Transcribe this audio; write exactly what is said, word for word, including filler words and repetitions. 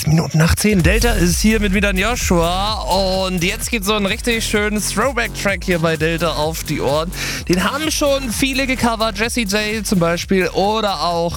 Minuten nach zehn. Delta ist hier mit wieder Joshua und jetzt geht so ein richtig schönes Throwback-Track hier bei Delta auf die Ohren. Den haben schon viele gecovert, Jessie J zum Beispiel oder auch